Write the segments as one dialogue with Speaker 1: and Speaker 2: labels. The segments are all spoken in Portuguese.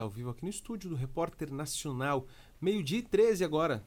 Speaker 1: Ao vivo aqui no estúdio do Repórter Nacional, 12h13 agora.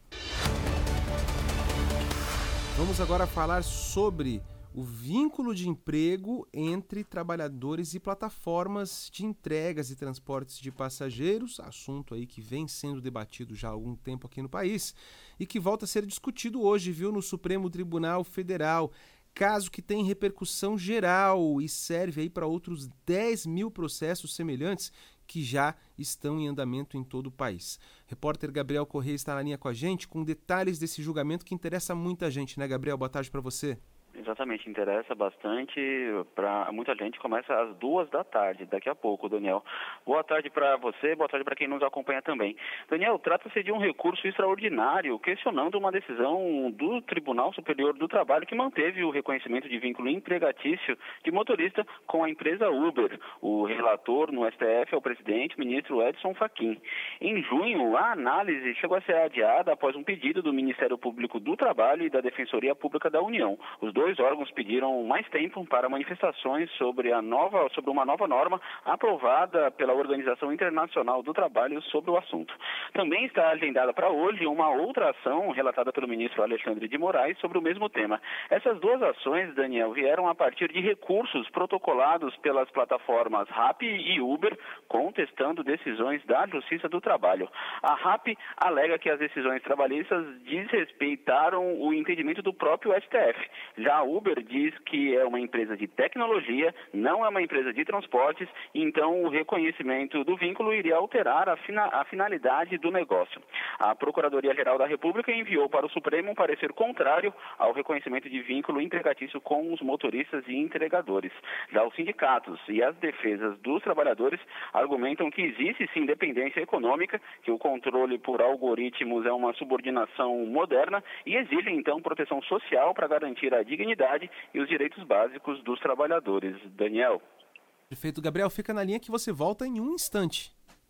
Speaker 1: Vamos agora falar sobre o vínculo de emprego entre trabalhadores e plataformas de entregas e transportes de passageiros, assunto aí que vem sendo debatido já há algum tempo aqui no país e que volta a ser discutido hoje, no Supremo Tribunal Federal. Caso que tem repercussão geral e serve aí para outros 10 mil processos semelhantes que já estão em andamento em todo o país. Repórter Gabriel Correia está na linha com a gente com detalhes desse julgamento que interessa muita gente, né, Gabriel? Boa tarde para você.
Speaker 2: Exatamente, interessa bastante para muita gente. Começa às 14h, daqui a pouco, Daniel. Boa tarde para você, boa tarde para quem nos acompanha também. Daniel, trata-se de um recurso extraordinário questionando uma decisão do Tribunal Superior do Trabalho que manteve o reconhecimento de vínculo empregatício de motorista com a empresa Uber. O relator no STF é o presidente, ministro Edson Fachin. Em junho, a análise chegou a ser adiada após um pedido do Ministério Público do Trabalho e da Defensoria Pública da União. Os dois órgãos pediram mais tempo para manifestações sobre uma nova norma aprovada pela Organização Internacional do Trabalho sobre o assunto. Também está agendada para hoje uma outra ação relatada pelo ministro Alexandre de Moraes sobre o mesmo tema. Essas duas ações, Daniel, vieram a partir de recursos protocolados pelas plataformas Rappi e Uber, contestando decisões da Justiça do Trabalho. A Rappi alega que as decisões trabalhistas desrespeitaram o entendimento do próprio STF. Já a Uber diz que é uma empresa de tecnologia, não é uma empresa de transportes, então o reconhecimento do vínculo iria alterar a finalidade do negócio. A Procuradoria-Geral da República enviou para o Supremo um parecer contrário ao reconhecimento de vínculo empregatício com os motoristas e entregadores. Já os sindicatos e as defesas dos trabalhadores argumentam que existe sim dependência econômica, que o controle por algoritmos é uma subordinação moderna e exigem então proteção social para garantir a dignidade e os direitos básicos dos trabalhadores. Daniel.
Speaker 1: Perfeito, Gabriel, fica na linha que você volta em um instante.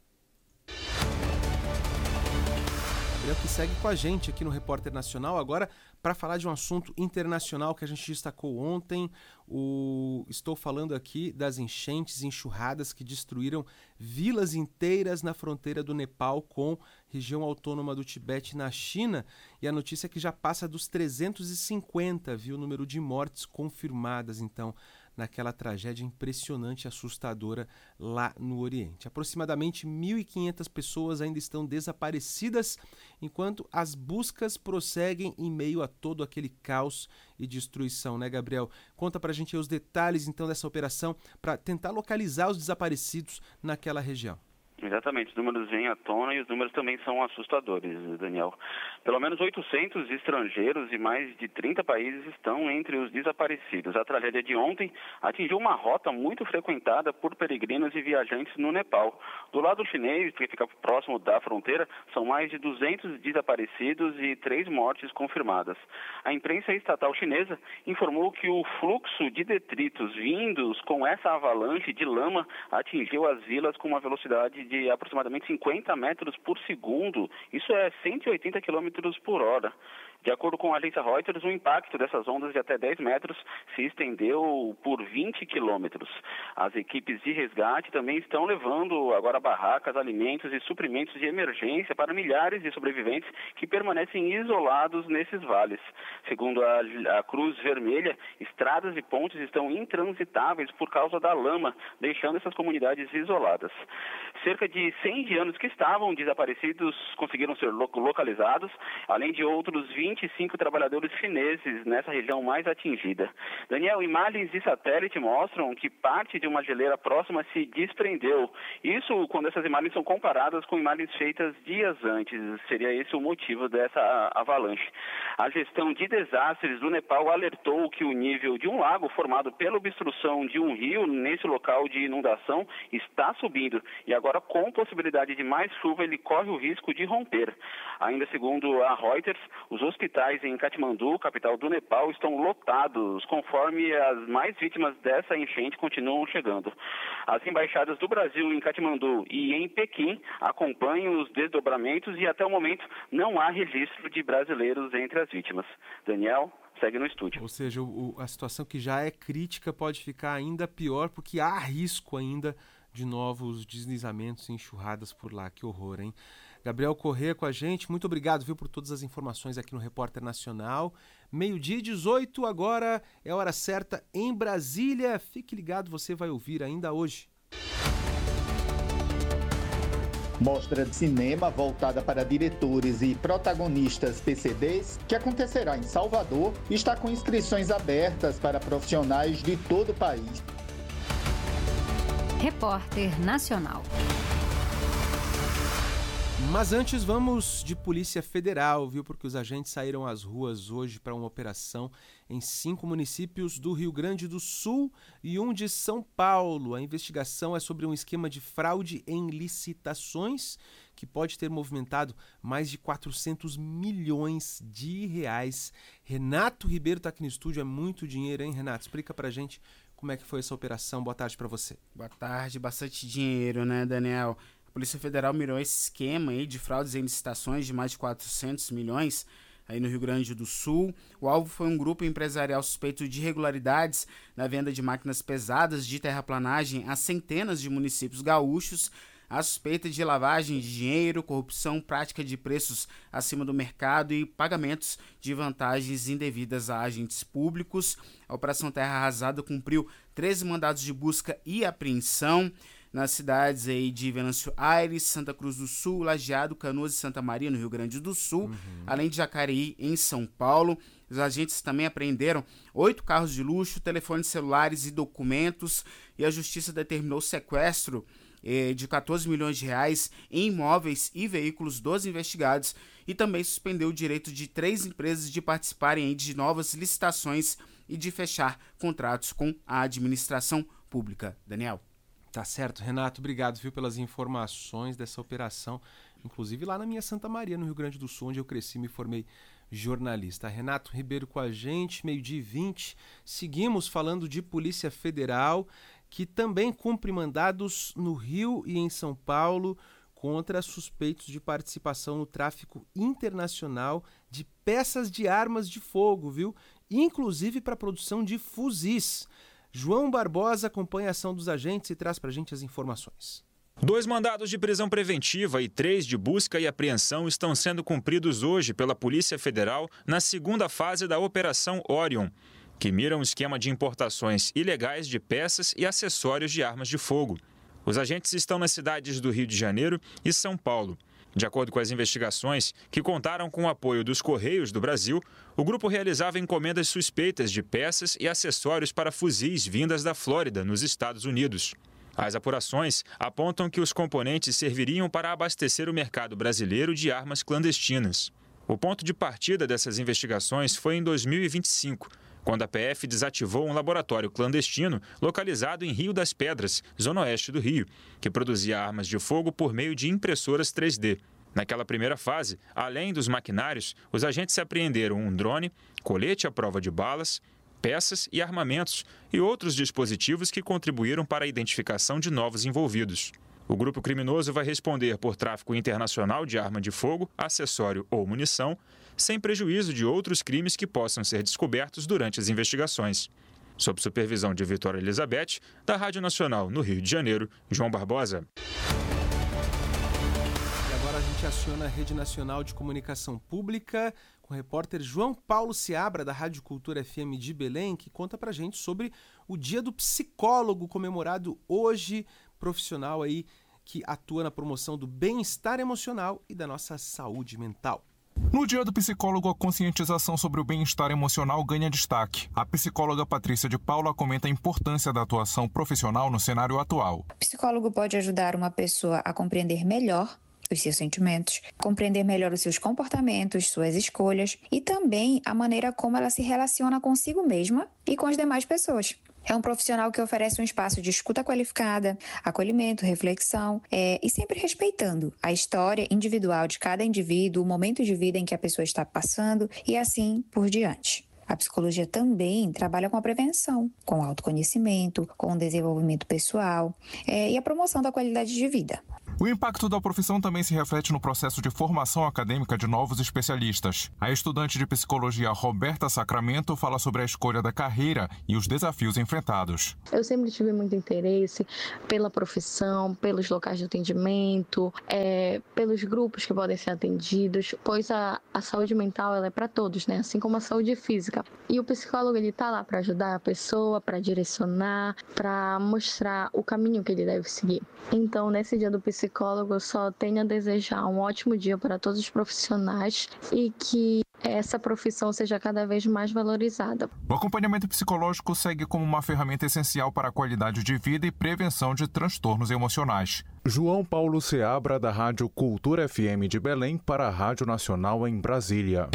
Speaker 1: Gabriel que segue com a gente aqui no Repórter Nacional agora para falar de um assunto internacional que a gente destacou ontem. Estou falando aqui das enchentes e enxurradas que destruíram vilas inteiras na fronteira do Nepal com região autônoma do Tibete na China, e a notícia é que já passa dos 350, o número de mortes confirmadas então naquela tragédia impressionante e assustadora lá no Oriente. Aproximadamente 1.500 pessoas ainda estão desaparecidas, enquanto as buscas prosseguem em meio a todo aquele caos e destruição, né, Gabriel? Conta pra gente aí os detalhes então dessa operação para tentar localizar os desaparecidos naquela região.
Speaker 2: Exatamente, os números vêm à tona e os números também são assustadores, Daniel. Pelo menos 800 estrangeiros e mais de 30 países estão entre os desaparecidos. A tragédia de ontem atingiu uma rota muito frequentada por peregrinos e viajantes no Nepal. Do lado chinês, que fica próximo da fronteira, são mais de 200 desaparecidos e 3 mortes confirmadas. A imprensa estatal chinesa informou que o fluxo de detritos vindos com essa avalanche de lama atingiu as vilas com uma velocidade de aproximadamente 50 metros por segundo, isso é 180 quilômetros por hora. De acordo com a agência Reuters, o impacto dessas ondas de até 10 metros se estendeu por 20 quilômetros. As equipes de resgate também estão levando agora barracas, alimentos e suprimentos de emergência para milhares de sobreviventes que permanecem isolados nesses vales. Segundo a Cruz Vermelha, estradas e pontes estão intransitáveis por causa da lama, deixando essas comunidades isoladas. Cerca de 100 indianos que estavam desaparecidos conseguiram ser localizados, além de outros 25 trabalhadores chineses nessa região mais atingida. Daniel, imagens de satélite mostram que parte de uma geleira próxima se desprendeu. Isso quando essas imagens são comparadas com imagens feitas dias antes. Seria esse o motivo dessa avalanche. A gestão de desastres do Nepal alertou que o nível de um lago formado pela obstrução de um rio nesse local de inundação está subindo e agora com possibilidade de mais chuva ele corre o risco de romper. Ainda segundo a Reuters, os hospitais em Katmandu, capital do Nepal, estão lotados, conforme as mais vítimas dessa enchente continuam chegando. As embaixadas do Brasil em Katmandu e em Pequim acompanham os desdobramentos e até o momento não há registro de brasileiros entre as vítimas. Daniel, segue no estúdio.
Speaker 1: Ou seja, a situação que já é crítica pode ficar ainda pior porque há risco ainda de novos deslizamentos e enxurradas por lá. Que horror, hein? Gabriel Corrêa com a gente, muito obrigado, viu, por todas as informações aqui no Repórter Nacional. 12h18, agora é a hora certa em Brasília. Fique ligado, você vai ouvir ainda hoje.
Speaker 3: Mostra de cinema voltada para diretores e protagonistas PCDs, que acontecerá em Salvador, está com inscrições abertas para profissionais de todo o país.
Speaker 4: Repórter Nacional.
Speaker 1: Mas antes vamos de Polícia Federal, viu? Porque os agentes saíram às ruas hoje para uma operação em 5 municípios do Rio Grande do Sul e um de São Paulo. A investigação é sobre um esquema de fraude em licitações que pode ter movimentado mais de 400 milhões de reais. Renato Ribeiro está aqui no estúdio, é muito dinheiro, hein, Renato? Explica pra gente como é que foi essa operação. Boa tarde para você.
Speaker 5: Boa tarde, bastante dinheiro, né, Daniel? A Polícia Federal mirou esse esquema aí de fraudes em licitações de mais de 400 milhões aí no Rio Grande do Sul. O alvo foi um grupo empresarial suspeito de irregularidades na venda de máquinas pesadas de terraplanagem a centenas de municípios gaúchos. A suspeita de lavagem de dinheiro, corrupção, prática de preços acima do mercado e pagamentos de vantagens indevidas a agentes públicos. A Operação Terra Arrasada cumpriu 13 mandados de busca e apreensão nas cidades aí de Venâncio Aires, Santa Cruz do Sul, Lajeado, Canoas e Santa Maria, no Rio Grande do Sul, além de Jacareí, em São Paulo. Os agentes também apreenderam 8 carros de luxo, telefones celulares e documentos, e a Justiça determinou o sequestro de 14 milhões de reais em imóveis e veículos dos investigados e também suspendeu o direito de 3 empresas de participarem de novas licitações e de fechar contratos com a administração pública. Daniel.
Speaker 1: Tá certo, Renato, obrigado, viu, pelas informações dessa operação, inclusive lá na minha Santa Maria, no Rio Grande do Sul, onde eu cresci e me formei jornalista. Renato Ribeiro com a gente, 12h20. Seguimos falando de Polícia Federal, que também cumpre mandados no Rio e em São Paulo contra suspeitos de participação no tráfico internacional de peças de armas de fogo, viu? Inclusive para a produção de fuzis. João Barbosa acompanha a ação dos agentes e traz para a gente as informações.
Speaker 6: 2 mandados de prisão preventiva e 3 de busca e apreensão estão sendo cumpridos hoje pela Polícia Federal na segunda fase da Operação Orion, que mira um esquema de importações ilegais de peças e acessórios de armas de fogo. Os agentes estão nas cidades do Rio de Janeiro e São Paulo. De acordo com as investigações, que contaram com o apoio dos Correios do Brasil, o grupo realizava encomendas suspeitas de peças e acessórios para fuzis vindas da Flórida, nos Estados Unidos. As apurações apontam que os componentes serviriam para abastecer o mercado brasileiro de armas clandestinas. O ponto de partida dessas investigações foi em 2025, quando a PF desativou um laboratório clandestino localizado em Rio das Pedras, zona oeste do Rio, que produzia armas de fogo por meio de impressoras 3D. Naquela primeira fase, além dos maquinários, os agentes apreenderam um drone, colete à prova de balas, peças e armamentos e outros dispositivos que contribuíram para a identificação de novos envolvidos. O grupo criminoso vai responder por tráfico internacional de arma de fogo, acessório ou munição, sem prejuízo de outros crimes que possam ser descobertos durante as investigações. Sob supervisão de Vitória Elizabeth, da Rádio Nacional no Rio de Janeiro, João Barbosa.
Speaker 1: E agora a gente aciona a Rede Nacional de Comunicação Pública com o repórter João Paulo Seabra, da Rádio Cultura FM de Belém, que conta pra gente sobre o Dia do Psicólogo, comemorado hoje, profissional aí que atua na promoção do bem-estar emocional e da nossa saúde mental.
Speaker 7: No Dia do Psicólogo, a conscientização sobre o bem-estar emocional ganha destaque. A psicóloga Patrícia de Paula comenta a importância da atuação profissional no cenário atual.
Speaker 8: O psicólogo pode ajudar uma pessoa a compreender melhor os seus sentimentos, compreender melhor os seus comportamentos, suas escolhas e também a maneira como ela se relaciona consigo mesma e com as demais pessoas. É um profissional que oferece um espaço de escuta qualificada, acolhimento, reflexão e sempre respeitando a história individual de cada indivíduo, o momento de vida em que a pessoa está passando e assim por diante. A psicologia também trabalha com a prevenção, com o autoconhecimento, com o desenvolvimento pessoal e a promoção da qualidade de vida.
Speaker 7: O impacto da profissão também se reflete no processo de formação acadêmica de novos especialistas. A estudante de psicologia Roberta Sacramento fala sobre a escolha da carreira e os desafios enfrentados.
Speaker 4: Eu sempre tive muito interesse pela profissão, pelos locais de atendimento, pelos grupos que podem ser atendidos, pois a saúde mental ela é para todos, né? Assim como a saúde física. E o psicólogo ele está lá para ajudar a pessoa, para direcionar, para mostrar o caminho que ele deve seguir. Então, nesse dia do psicólogo, eu só tenho a desejar um ótimo dia para todos os profissionais e que essa profissão seja cada vez mais valorizada.
Speaker 7: O acompanhamento psicológico segue como uma ferramenta essencial para a qualidade de vida e prevenção de transtornos emocionais. João Paulo Seabra, da Rádio Cultura FM de Belém, para a Rádio Nacional em Brasília.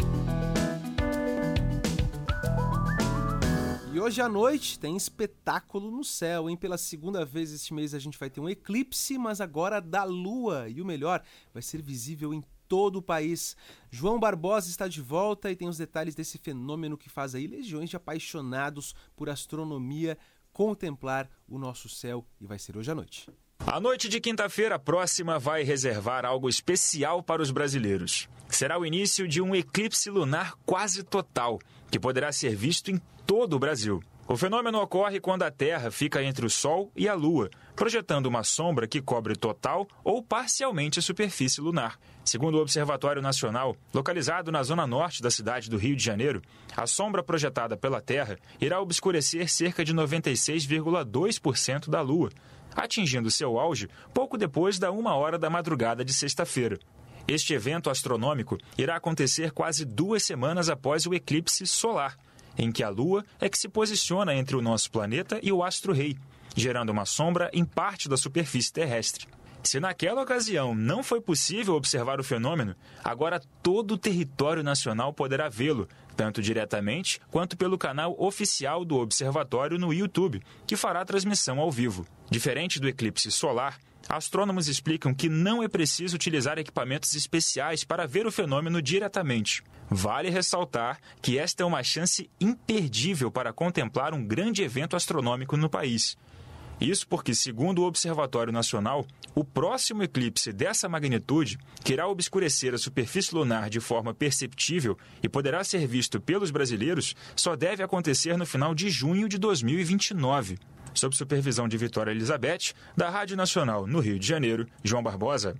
Speaker 1: E hoje à noite tem espetáculo no céu, hein? Pela segunda vez este mês a gente vai ter um eclipse, mas agora da Lua. E o melhor, vai ser visível em todo o país. João Barbosa está de volta e tem os detalhes desse fenômeno que faz aí legiões de apaixonados por astronomia contemplar o nosso céu, e vai ser hoje à noite.
Speaker 6: A noite de quinta-feira próxima vai reservar algo especial para os brasileiros. Será o início de um eclipse lunar quase total, que poderá ser visto em todo o Brasil. O fenômeno ocorre quando a Terra fica entre o Sol e a Lua, projetando uma sombra que cobre total ou parcialmente a superfície lunar. Segundo o Observatório Nacional, localizado na zona norte da cidade do Rio de Janeiro, a sombra projetada pela Terra irá obscurecer cerca de 96,2% da Lua, atingindo seu auge pouco depois da 1h da madrugada de sexta-feira. Este evento astronômico irá acontecer quase 2 semanas após o eclipse solar, em que a Lua é que se posiciona entre o nosso planeta e o astro-rei, gerando uma sombra em parte da superfície terrestre. Se naquela ocasião não foi possível observar o fenômeno, agora todo o território nacional poderá vê-lo, tanto diretamente quanto pelo canal oficial do observatório no YouTube, que fará transmissão ao vivo. Diferente do eclipse solar, astrônomos explicam que não é preciso utilizar equipamentos especiais para ver o fenômeno diretamente. Vale ressaltar que esta é uma chance imperdível para contemplar um grande evento astronômico no país. Isso porque, segundo o Observatório Nacional, o próximo eclipse dessa magnitude, que irá obscurecer a superfície lunar de forma perceptível e poderá ser visto pelos brasileiros, só deve acontecer no final de junho de 2029. Sob supervisão de Vitória Elizabeth, da Rádio Nacional no Rio de Janeiro, João Barbosa.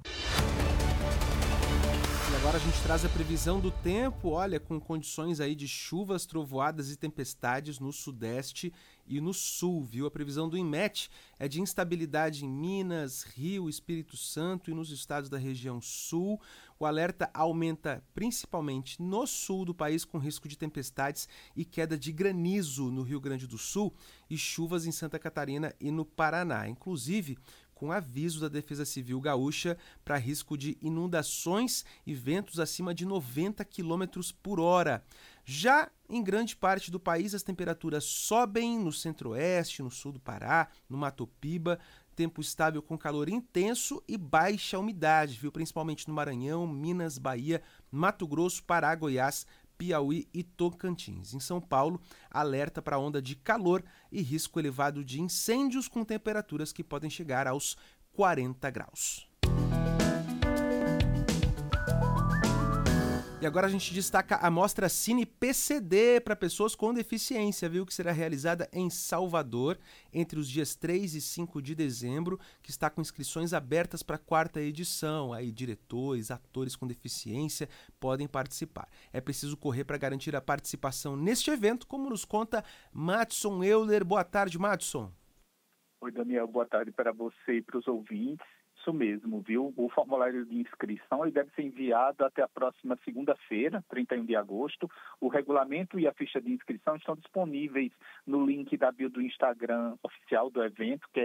Speaker 1: E agora a gente traz a previsão do tempo, olha, com condições aí de chuvas, trovoadas e tempestades no sudeste e no sul, viu? A previsão do INMET é de instabilidade em Minas, Rio, Espírito Santo e nos estados da região sul. O alerta aumenta principalmente no sul do país, com risco de tempestades e queda de granizo no Rio Grande do Sul e chuvas em Santa Catarina e no Paraná. Inclusive, com aviso da Defesa Civil Gaúcha para risco de inundações e ventos acima de 90 km por hora. Já em grande parte do país, as temperaturas sobem no centro-oeste, no sul do Pará, no Mato Piba, tempo estável com calor intenso e baixa umidade, viu? Principalmente no Maranhão, Minas, Bahia, Mato Grosso, Pará, Goiás, Piauí e Tocantins. Em São Paulo, alerta para onda de calor e risco elevado de incêndios com temperaturas que podem chegar aos 40 graus. E agora a gente destaca a mostra Cine PCD para pessoas com deficiência, viu? Que será realizada em Salvador entre os dias 3 e 5 de dezembro, que está com inscrições abertas para a 4ª edição. Aí diretores, atores com deficiência podem participar. É preciso correr para garantir a participação neste evento, como nos conta Madson Euler. Boa tarde, Madson.
Speaker 9: Oi, Daniel. Boa tarde para você e para os ouvintes. Isso mesmo, viu? O formulário de inscrição ele deve ser enviado até a próxima segunda-feira, 31 de agosto. O regulamento e a ficha de inscrição estão disponíveis no link da bio do Instagram oficial do evento, que é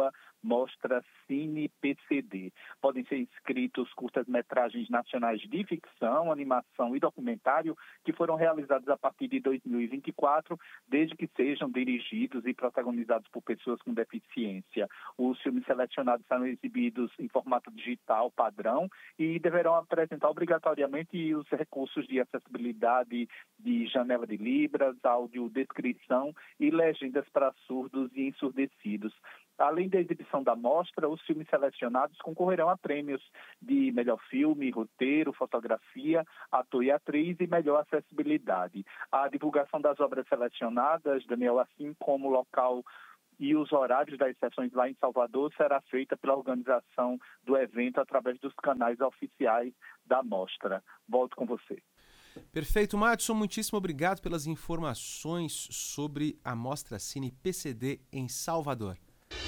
Speaker 9: @mostracinepcd. Podem ser inscritos curtas-metragens nacionais de ficção, animação e documentário que foram realizados a partir de 2024, desde que sejam dirigidos e protagonizados por pessoas com deficiência. Os filmes selecionados serão exibidos em formato digital padrão e deverão apresentar obrigatoriamente os recursos de acessibilidade de janela de libras, audiodescrição e legendas para surdos e ensurdecidos. Além da exibição edição da mostra, os filmes selecionados concorrerão a prêmios de melhor filme, roteiro, fotografia, ator e atriz e melhor acessibilidade. A divulgação das obras selecionadas, Daniel, assim como o local e os horários das sessões lá em Salvador, será feita pela organização do evento através dos canais oficiais da mostra. Volto com você.
Speaker 1: Perfeito, Madison, muitíssimo obrigado pelas informações sobre a Mostra Cine PCD em Salvador.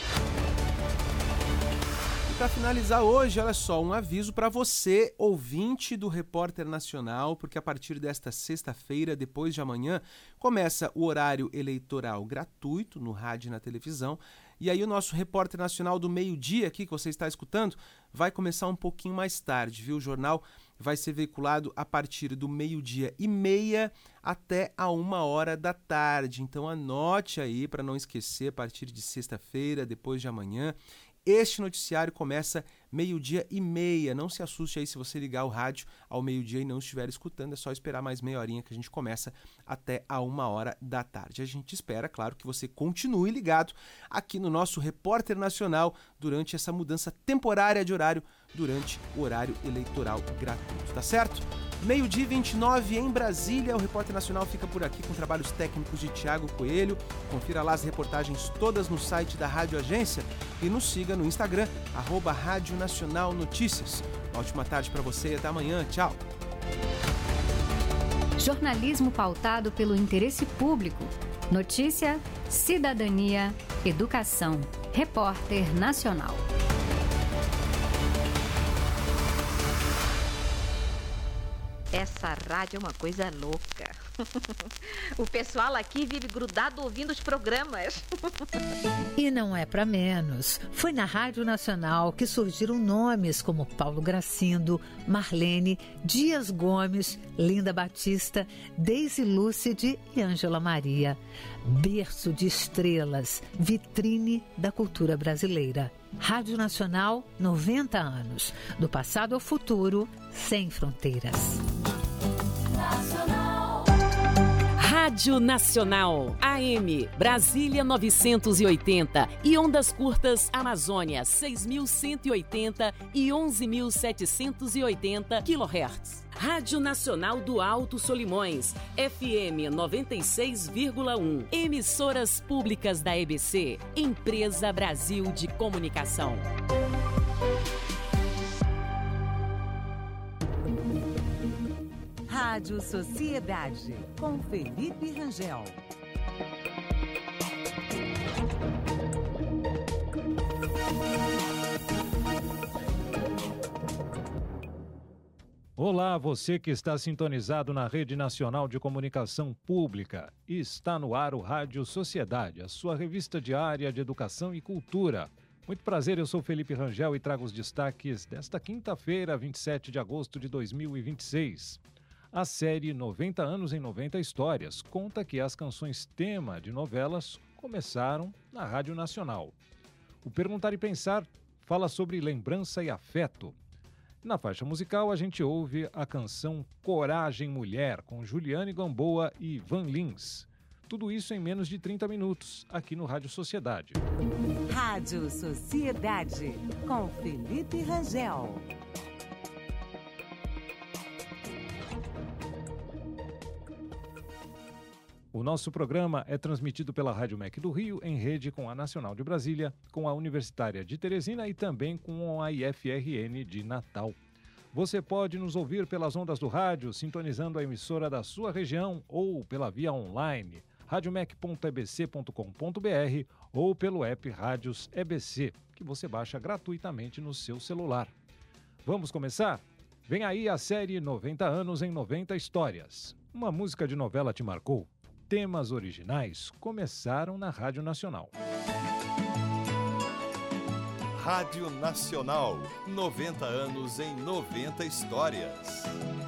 Speaker 1: Para finalizar hoje, olha só, um aviso para você, ouvinte do Repórter Nacional, porque a partir desta sexta-feira, depois de amanhã, começa o horário eleitoral gratuito no rádio e na televisão. E aí o nosso Repórter Nacional do meio-dia aqui, que você está escutando, vai começar um pouquinho mais tarde, viu? O jornal vai ser veiculado a partir do 12:30 até a 1h da tarde. Então anote aí para não esquecer, a partir de sexta-feira, depois de amanhã. Este noticiário começa 12:30. Não se assuste aí se você ligar o rádio ao meio-dia e não estiver escutando. É só esperar mais meia horinha que a gente começa até a 1h da tarde. A gente espera, claro, que você continue ligado aqui no nosso Repórter Nacional durante essa mudança temporária de horário durante o horário eleitoral gratuito, tá certo? 12:29 em Brasília. O Repórter Nacional fica por aqui com trabalhos técnicos de Tiago Coelho. Confira lá as reportagens todas no site da Rádio Agência e nos siga no Instagram, @Rádio Nacional Notícias. Uma ótima tarde para você e até amanhã. Tchau.
Speaker 10: Jornalismo pautado pelo interesse público. Notícia, cidadania, educação. Repórter Nacional.
Speaker 11: Essa rádio é uma coisa louca. O pessoal aqui vive grudado ouvindo os programas.
Speaker 12: E não é para menos. Foi na Rádio Nacional que surgiram nomes como Paulo Gracindo, Marlene, Dias Gomes, Linda Batista, Deise Lúcide e Ângela Maria. Berço de estrelas, vitrine da cultura brasileira. Rádio Nacional, 90 anos. Do passado ao futuro, sem fronteiras.
Speaker 13: Rádio Nacional, AM, Brasília 980 e ondas curtas Amazônia 6.180 e 11.780 kHz. Rádio Nacional do Alto Solimões, FM 96,1. Emissoras públicas da EBC, Empresa Brasil de Comunicação.
Speaker 14: Rádio Sociedade, com Felipe Rangel.
Speaker 15: Olá, você que está sintonizado na Rede Nacional de Comunicação Pública. Está no ar o Rádio Sociedade, a sua revista diária de educação e cultura. Muito prazer, eu sou Felipe Rangel e trago os destaques desta quinta-feira, 27 de agosto de 2026. A série 90 anos em 90 histórias conta que as canções tema de novelas começaram na Rádio Nacional. O Perguntar e Pensar fala sobre lembrança e afeto. Na faixa musical, a gente ouve a canção Coragem Mulher, com Juliane Gamboa e Van Lins. Tudo isso em menos de 30 minutos, aqui no Rádio Sociedade.
Speaker 14: Rádio Sociedade, com Felipe Rangel.
Speaker 15: O nosso programa é transmitido pela Rádio MEC do Rio, em rede com a Nacional de Brasília, com a Universitária de Teresina e também com a IFRN de Natal. Você pode nos ouvir pelas ondas do rádio, sintonizando a emissora da sua região ou pela via online, radiomec.ebc.com.br ou pelo app Rádios EBC, que você baixa gratuitamente no seu celular. Vamos começar? Vem aí a série 90 anos em 90 histórias. Uma música de novela te marcou? Temas originais começaram na Rádio Nacional.
Speaker 16: Rádio Nacional, 90 anos em 90 histórias.